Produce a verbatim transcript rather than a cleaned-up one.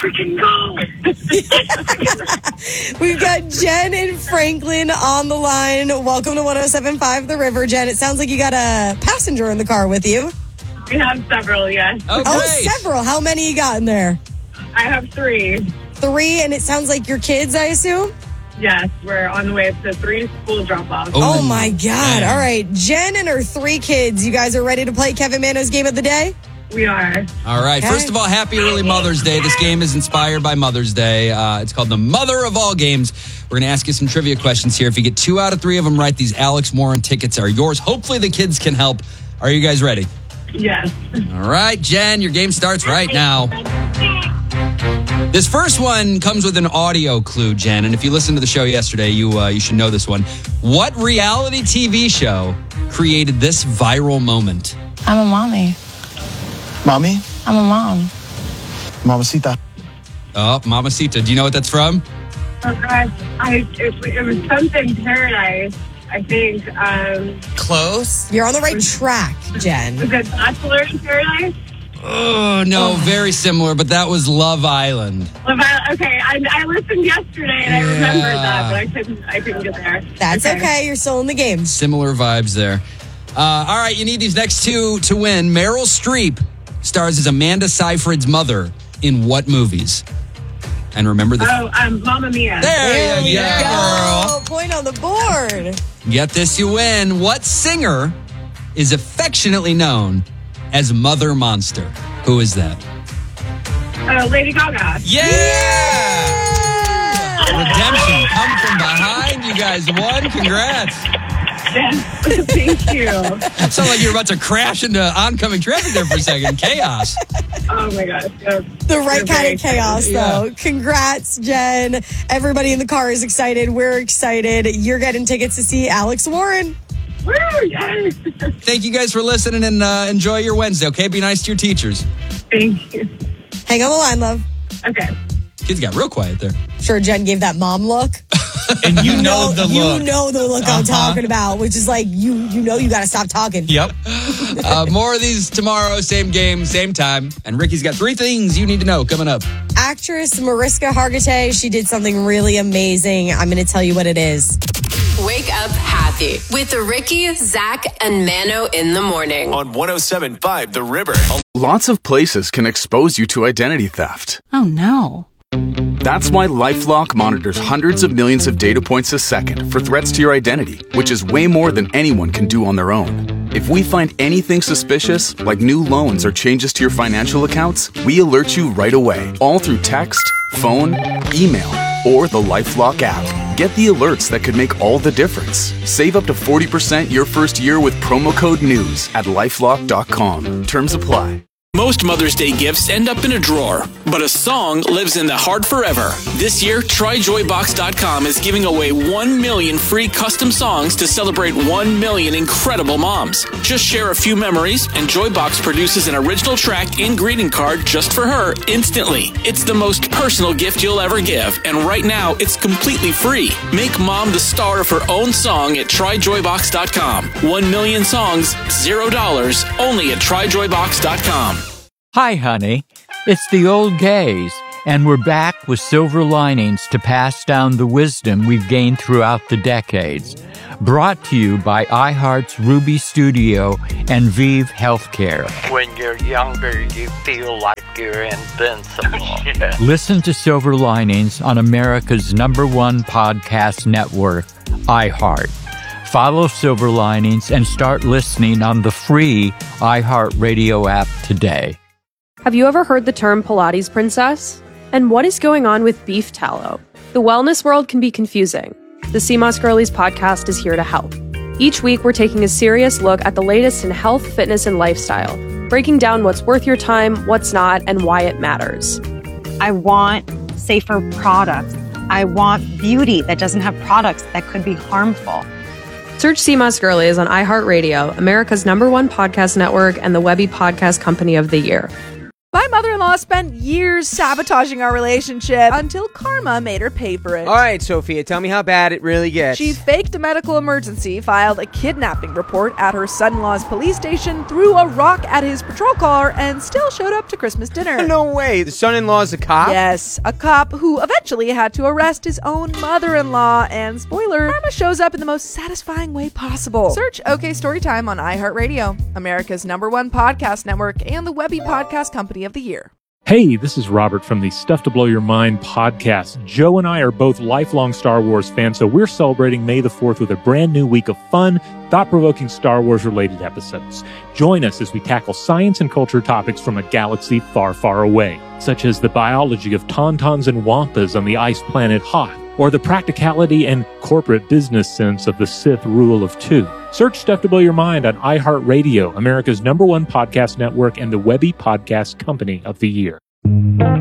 freaking go. We've got Jen and Franklin on the line. Welcome to one oh seven point five The River, Jen. It sounds like you got a passenger in the car with you. We have several, yes. Oh, Oh, great. several. How many you got in there? I have three. Three, and it sounds like your kids, I assume? Yes, we're on the way to three school drop-offs. Oh, Oh, my God. man. All right. Jen and her three kids. You guys are ready to play Kevin Mano's Game of the Day? We are. All right. Okay. First of all, happy early Mother's Day. This game is inspired by Mother's Day. Uh, it's called the Mother of All Games. We're going to ask you some trivia questions here. If you get two out of three of them right, these Alex Warren tickets are yours. Hopefully the kids can help. Are you guys ready? Yes. All right, Jen, your game starts right now. This first one comes with an audio clue, Jen, and if you listened to the show yesterday, you uh, you should know this one. What reality T V show created this viral moment? I'm a mommy. Mommy? I'm a mom. Mamacita. Oh, Mamacita. Do you know what that's from? Oh, gosh. I, it, it was something paradise, I think. Um, Close. You're on the right track, Jen. was it Bachelor in Paradise? Oh, no, very similar, but that was Love Island. Love Island. Okay, I, I listened yesterday and I Yeah. remembered that, but I couldn't, I couldn't get there. That's okay. You're still in the game. Similar vibes there. Uh, all right, you need these next two to win. Meryl Streep stars as Amanda Seyfried's mother in what movies? And remember the... Oh, um, Mamma Mia. There, you we go, girl. Point on the board. Get this, you win. What singer is affectionately known as Mother Monster? Who is that? Uh, Lady Gaga. Yeah! Redemption. Come from behind. You guys won. Congrats. Yes. Thank you. Sound like you're about to crash into oncoming traffic there for a second. Chaos. Oh, my gosh. Yes. The right You're kind very of chaos, excited. though. Congrats, Jen. Everybody in the car is excited. We're excited. You're getting tickets to see Alex Warren. Woo, yes. Thank you guys for listening and uh, enjoy your Wednesday, okay? Be nice to your teachers. Thank you. Hang on the line, love. Okay. Kids got real quiet there. Sure, Jen gave that mom look. And you know the you look. know the look I'm talking about, which is like, you you know you got to stop talking. Yep. Uh, more of these tomorrow, same game, same time. And Ricky's got three things you need to know coming up. Actress Mariska Hargitay, she did something really amazing. I'm going to tell you what it is. Wake up happy with the Ricky, Zach, and Mano in the morning. On one oh seven point five The River. Lots of places can expose you to identity theft. Oh, no. That's why LifeLock monitors hundreds of millions of data points a second for threats to your identity, which is way more than anyone can do on their own. If we find anything suspicious, like new loans or changes to your financial accounts, we alert you right away, all through text, phone, email, or the LifeLock app. Get the alerts that could make all the difference. Save up to forty percent your first year with promo code NEWS at lifelock dot com. Terms apply. Most Mother's Day gifts end up in a drawer, but a song lives in the heart forever. This year, try joy box dot com is giving away one million free custom songs to celebrate one million incredible moms. Just share a few memories, and Joybox produces an original track and greeting card just for her instantly. It's the most personal gift you'll ever give, and right now, it's completely free. Make mom the star of her own song at try joy box dot com. One million songs, zero dollars, only at try joy box dot com. Hi, honey. It's the old gays, and we're back with silver linings to pass down the wisdom we've gained throughout the decades. Brought to you by iHeart's Ruby Studio and Vive Healthcare. When you're younger, you feel like you're invincible. Yeah. Listen to Silver Linings on America's number one podcast network, iHeart. Follow Silver Linings and start listening on the free iHeartRadio app today. Have you ever heard the term Pilates princess? And what is going on with beef tallow? The wellness world can be confusing. The C M O S Girlies podcast is here to help. Each week, we're taking a serious look at the latest in health, fitness, and lifestyle, breaking down what's worth your time, what's not, and why it matters. I want safer products. I want beauty that doesn't have products that could be harmful. Search C M O S Girlies on iHeartRadio, America's number one podcast network, and the Webby Podcast Company of the Year. My mother-in-law spent years sabotaging our relationship until karma made her pay for it. All right, Sophia, tell me how bad it really gets. She faked a medical emergency, filed a kidnapping report at her son-in-law's police station, threw a rock at his patrol car, and still showed up to Christmas dinner. No way. The son-in-law's a cop? Yes, a cop who eventually had to arrest his own mother-in-law. And spoiler, karma shows up in the most satisfying way possible. Search OK Storytime on iHeartRadio, America's number one podcast network and the Webby Podcast Company of the Year. Hey, this is Robert from the Stuff to Blow Your Mind podcast. Joe and I are both lifelong Star Wars fans, so we're celebrating May the fourth with a brand new week of fun, thought-provoking Star Wars-related episodes. Join us as we tackle science and culture topics from a galaxy far, far away, such as the biology of tauntauns and wampas on the ice planet Hoth, or the practicality and corporate business sense of the Sith rule of two. Search Stuff to Blow Your Mind on iHeartRadio, America's number one podcast network and the Webby Podcast Company of the Year.